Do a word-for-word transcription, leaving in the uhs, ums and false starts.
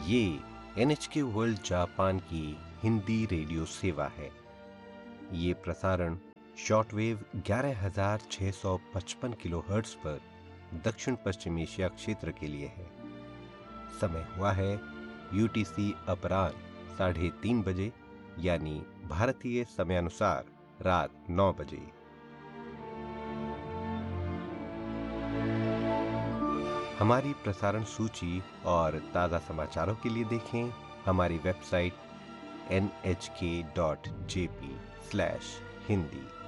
ये N H के world Japan की हिंदी रेडियो सेवा है। ये प्रसारण शॉर्टवेव ग्यारह हज़ार छह सौ पचपन किलोहर्ट्ज़ पर दक्षिण पश्चिम एशिया क्षेत्र के लिए है। समय हुआ है यूटीसी अपराह्न साढ़े तीन बजे, यानी भारतीय समयानुसार रात नौ बजे। हमारी प्रसारण सूची और ताज़ा समाचारों के लिए देखें हमारी वेबसाइट एन एच के dot J P slash Hindi.